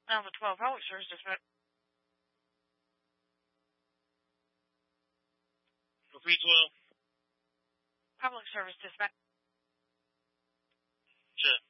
Alpha 12 Public Service Dispatch. For 312. Public Service Dispatch. Sure.